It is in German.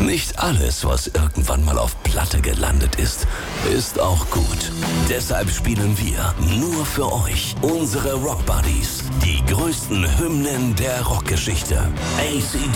Nicht alles, was irgendwann mal auf Platte gelandet ist, ist auch gut. Deshalb spielen wir nur für euch unsere Rock Buddies. Die größten Hymnen der Rockgeschichte. AC/DC,